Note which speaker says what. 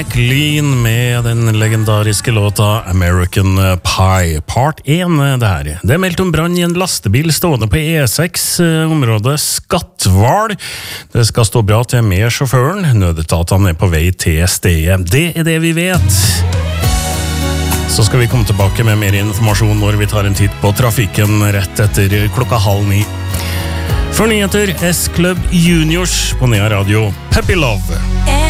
Speaker 1: Clean med den legendariske låta American Pie. Part 1 det her. Det meldt om brann i en lastebil stående på E6, området Skatval. Det skal stå bra til med sjåføren. Nødetatene på vei til stedet. Det det vi vet. Så skal vi komme tilbake med mer informasjon når vi tar en titt på trafikken rett etter 8:30. For nyheter S-Club Juniors på Nea Radio. Peppy Love.